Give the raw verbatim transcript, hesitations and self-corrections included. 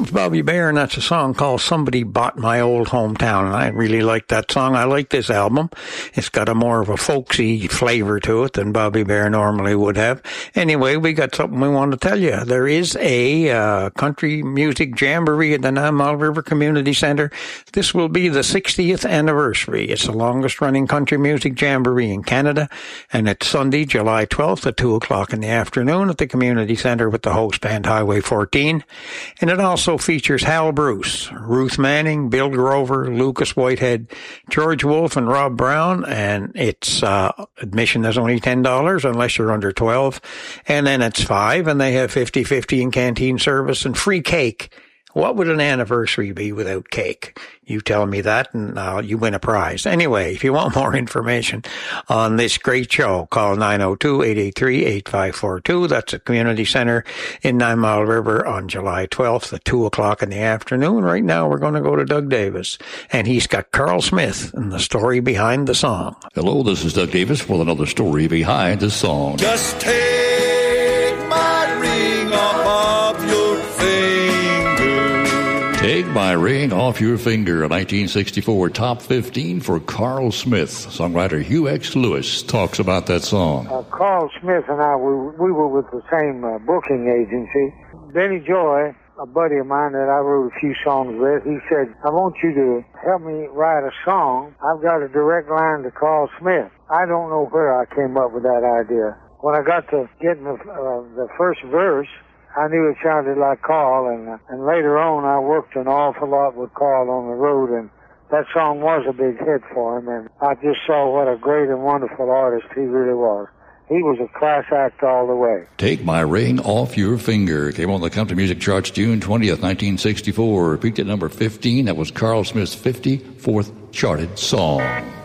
comes Bobby Bare, and that's a song called Somebody Bought My Old Hometown, and I really like that song. I like this album. It's got a more of a folksy flavor to it than Bobby Bare normally would have. Anyway, we got something we want to tell you. There is a uh, country music jamboree at the Nine Mile River Community Center. This will be the sixtieth anniversary. It's the longest-running country music jamboree in Canada, and it's Sunday, July twelfth at two o'clock in the afternoon at the Community Center with the host band Highway fourteen. And it also features Hal Bruce, Ruth Manning, Bill Grover, Lucas Whitehead, George Wolfe, and Rob Brown. And it's uh, admission is only ten dollars unless you're under twelve. And then it's five, and they have fifty-fifty in canteen service and free cake. What would an anniversary be without cake? You tell me that, and uh, you win a prize. Anyway, if you want more information on this great show, call nine oh two, eight eight three, eight five four two. That's at Community Center in Nine Mile River on July twelfth at two o'clock in the afternoon. Right now, we're going to go to Doug Davis, and he's got Carl Smith and the story behind the song. Hello, this is Doug Davis with another story behind the song. Just take my ring off of your finger. Take My Ring Off Your Finger, a nineteen sixty-four top fifteen for Carl Smith. Songwriter Hugh X. Lewis talks about that song. Uh, Carl Smith and I, we, we were with the same uh, booking agency. Benny Joy, a buddy of mine that I wrote a few songs with, he said, I want you to help me write a song. I've got a direct line to Carl Smith. I don't know where I came up with that idea. When I got to getting the, uh, the first verse, I knew it sounded like Carl, and, and later on I worked an awful lot with Carl on the road, and that song was a big hit for him, and I just saw what a great and wonderful artist he really was. He was a class act all the way. Take My Ring Off Your Finger came on the country music charts June twentieth, nineteen sixty-four. Peaked at number fifteen. That was Carl Smith's fifty-fourth charted song.